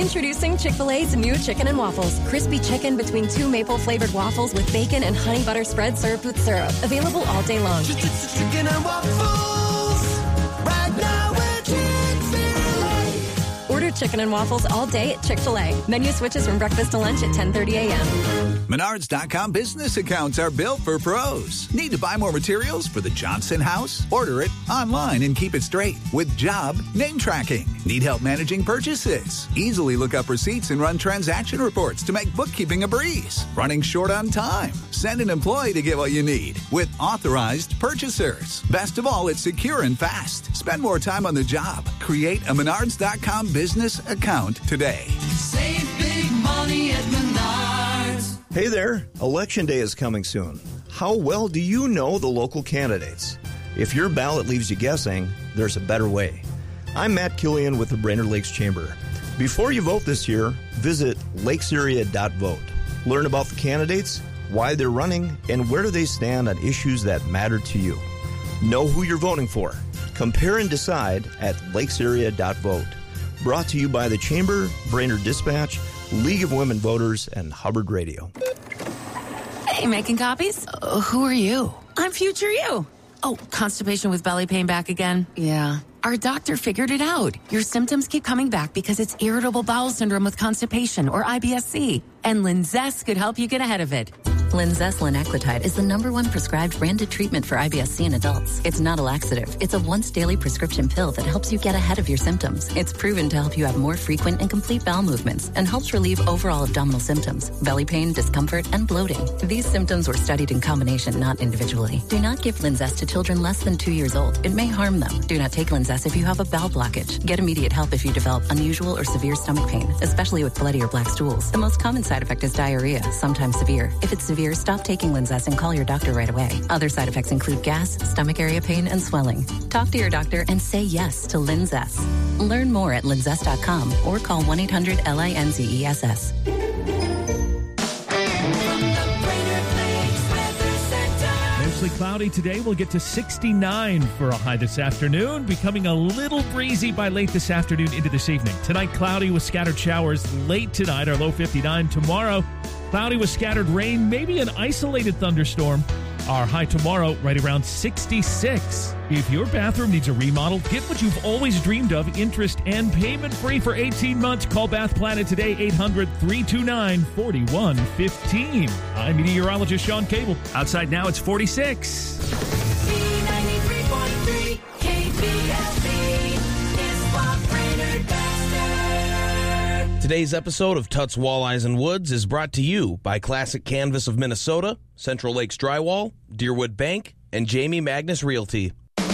Introducing Chick-fil-A's new Chicken and Waffles. Crispy chicken between 2 maple-flavored waffles with bacon and honey butter spread served with syrup. Available all day long. Chicken and waffles. Right now at Chick-fil-A. Order Chicken and Waffles all day at Chick-fil-A. Menu switches from breakfast to lunch at 10:30 a.m. Menards.com business accounts are built for pros. Need to buy more materials for the Johnson house? Order it online and keep it straight with job name tracking. Need help managing purchases? Easily look up receipts and run transaction reports to make bookkeeping a breeze. Running short on time? Send an employee to get what you need with authorized purchasers. Best of all, it's secure and fast. Spend more time on the job. Create a Menards.com business account today. Save big money at Menards. Hey there, Election Day is coming soon. How well do you know the local candidates? If your ballot leaves you guessing, there's a better way. I'm Matt Killian with the Brainerd Lakes Chamber. Before you vote this year, visit lakesarea.vote. Learn about the candidates, why they're running, and where do they stand on issues that matter to you. Know who you're voting for. Compare and decide at lakesarea.vote. Brought to you by the Chamber, Brainerd Dispatch, League of Women Voters, and Hubbard Radio. Hey, making copies? Who are you? I'm future you. Oh, constipation with belly pain back again? Yeah. Our doctor figured it out. Your symptoms keep coming back because it's irritable bowel syndrome with constipation, or IBS-C. And Linzess could help you get ahead of it. Linzess linaclotide is the #1 prescribed branded treatment for IBS-C in adults. It's not a laxative. It's a once-daily prescription pill that helps you get ahead of your symptoms. It's proven to help you have more frequent and complete bowel movements and helps relieve overall abdominal symptoms, belly pain, discomfort, and bloating. These symptoms were studied in combination, not individually. Do not give Linzess to children less than 2 years old. It may harm them. Do not take Linzess if you have a bowel blockage. Get immediate help if you develop unusual or severe stomach pain, especially with bloody or black stools. The most common side effect is diarrhea, sometimes severe. If it's severe, stop taking Linzess and call your doctor right away. Other side effects include gas, stomach area pain, and swelling. Talk to your doctor and say yes to Linzess. Learn more at linzess.com or call 1-800-LINZESS. Mostly cloudy today. We'll get to 69 for a high this afternoon, becoming a little breezy by late this afternoon into this evening. Tonight, cloudy with scattered showers late tonight, our low 59. Tomorrow, cloudy with scattered rain, maybe an isolated thunderstorm. Our high tomorrow, right around 66. If your bathroom needs a remodel, get what you've always dreamed of, interest and payment free for 18 months. Call Bath Planet today, 800-329-4115. I'm meteorologist Sean Cable. Outside now, it's 46. B93.3 KPFB is what Brainerd Baxter. Today's episode of Tuts Walleyes and Woods is brought to you by Classic Canvas of Minnesota, Central Lakes Drywall, Deerwood Bank, and Jamie Magnus Realty.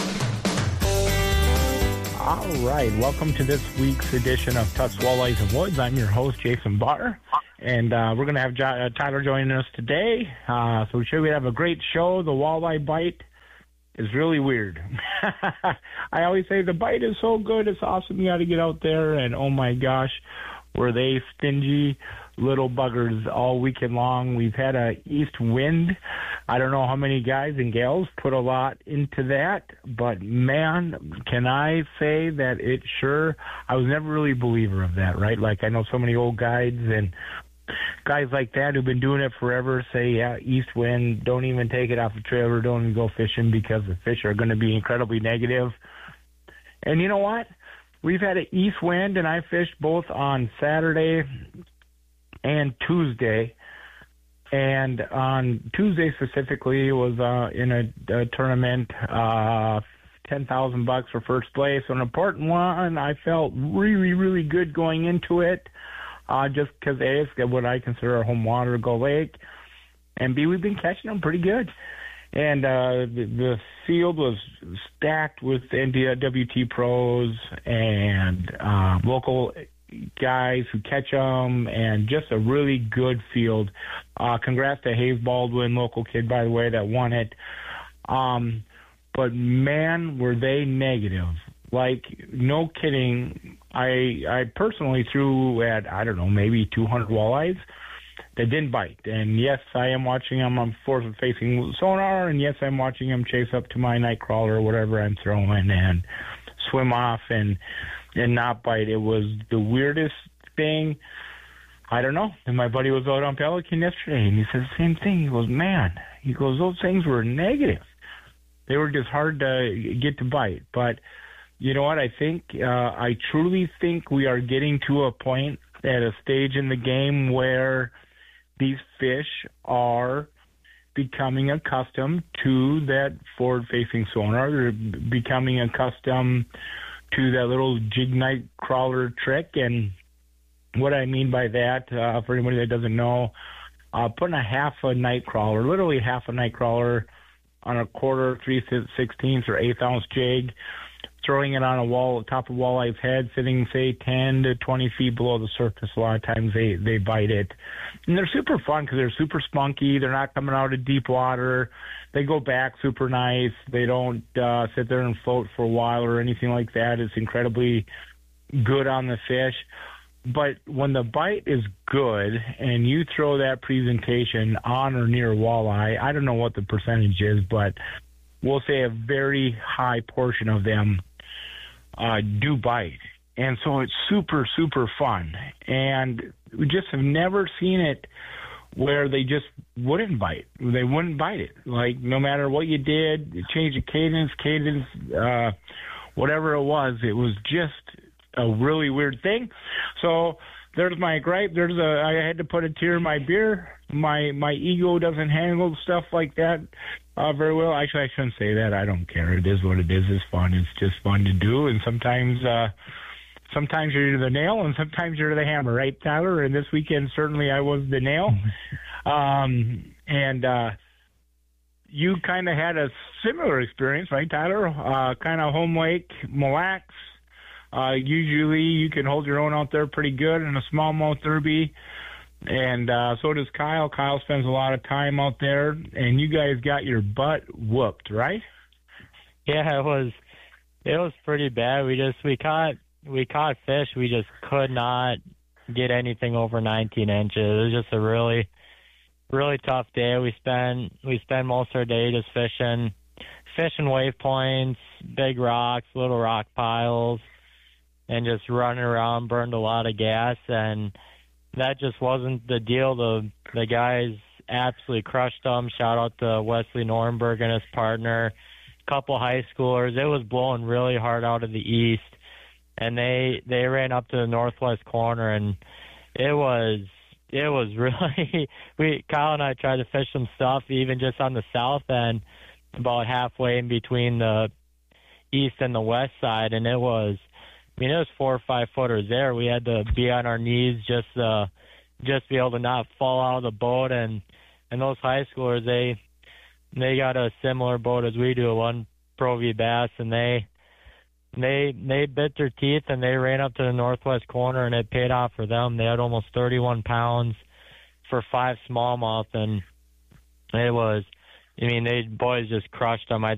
All right, welcome to this week's edition of Tuts Walleyes and Woods. I'm your host, Jason Barr, and we're going to have Tyler joining us today. So we're sure we have a great show. The walleye bite is really weird. I always say the bite is so good, it's awesome. You got to get out there, and oh my gosh, were they stingy little buggers all weekend long. We've had a east wind. I don't know how many guys and gals put a lot into that, but man, can I say that it sure, I was never really a believer of that, right? Like I know so many old guides and guys like that who've been doing it forever say, yeah, east wind, don't even take it off the trailer, don't even go fishing because the fish are going to be incredibly negative. And you know what? We've had an east wind, and I fished both on Saturday and Tuesday. And on Tuesday specifically, it was in a tournament, $10,000 for first place. So an important one. I felt really, really good going into it, just because A, it's what I consider our home water, Gull Lake, and B, we've been catching them pretty good. And the field was stacked with NWT pros and local guys who catch them, and just a really good field. Congrats to Hayes Baldwin, local kid, by the way, that won it. But, man, were they negative. Like, no kidding. I personally threw at, I don't know, maybe 200 walleyes that didn't bite. And, yes, I am watching them on forward-facing sonar, and, yes, I'm watching them chase up to my night crawler or whatever I'm throwing and swim off and not bite. It was the weirdest thing? I don't know. And my buddy was out on Pelican yesterday, and he said the same thing. He goes, man, those things were negative. They were just hard to get to bite. But you know what? I truly think we are getting to a point at a stage in the game where these fish are becoming accustomed to that forward-facing sonar. They're becoming accustomed to that little jig night crawler trick. And what I mean by that, for anybody that doesn't know, putting a half a night crawler, literally half a night crawler, on a quarter, 3/16 or 1/8 ounce jig, throwing it on a wall, top of walleye's head, sitting, say, 10 to 20 feet below the surface. A lot of times they bite it. And they're super fun because they're super spunky. They're not coming out of deep water. They go back super nice. They don't sit there and float for a while or anything like that. It's incredibly good on the fish. But when the bite is good and you throw that presentation on or near walleye, I don't know what the percentage is, but we'll say a very high portion of them do bite. And so it's super, super fun. And we just have never seen it where they just wouldn't bite. They wouldn't bite it. Like, no matter what you did, you change the cadence, whatever it was just a really weird thing. So there's my gripe. I had to put a tear in my beer. My ego doesn't handle stuff like that very well. Actually, I shouldn't say that. I don't care. It is what it is. It's fun. It's just fun to do. And sometimes you're the nail and sometimes you're the hammer, right, Tyler? And this weekend, certainly I was the nail. You kind of had a similar experience, right, Tyler? Kind of home lake, Mille Lacs. Usually you can hold your own out there pretty good in a smallmouth derby. And so does Kyle. Kyle spends a lot of time out there, and you guys got your butt whooped, right? Yeah, it was pretty bad. We caught fish. We just could not get anything over 19 inches. It was just a really, really tough day. We spend most of our day just fishing wave points, big rocks, little rock piles, and just running around, burned a lot of gas, and that just wasn't the deal. The guys absolutely crushed them. Shout out to Wesley Nornberg and his partner, a couple high schoolers. It was blowing really hard out of the east, and they ran up to the northwest corner, and it was really Kyle and I tried to fish some stuff even just on the south end, about halfway in between the east and the west side, and it was 4 or 5 footers there. We had to be on our knees just be able to not fall out of the boat. And those high schoolers, they got a similar boat as we do, one Pro V Bass, and they bit their teeth and they ran up to the northwest corner, and it paid off for them. They had almost 31 pounds for 5 smallmouth, and it was, they boys just crushed them. I